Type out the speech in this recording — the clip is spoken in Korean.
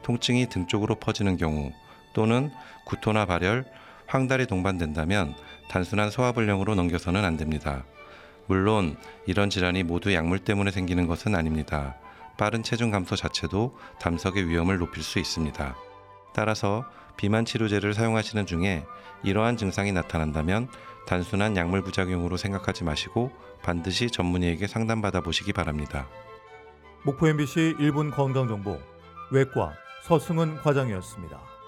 통증이 등 쪽으로 퍼지는 경우 또는 구토나 발열, 황달이 동반된다면 단순한 소화불량으로 넘겨서는 안 됩니다. 물론 이런 질환이 모두 약물 때문에 생기는 것은 아닙니다. 빠른 체중 감소 자체도 담석의 위험을 높일 수 있습니다. 따라서 비만 치료제를 사용하시는 중에 이러한 증상이 나타난다면 단순한 약물 부작용으로 생각하지 마시고 반드시 전문의에게 상담받아 보시기 바랍니다. 목포 MBC 1분 건강정보 외과 서승은 과장이었습니다.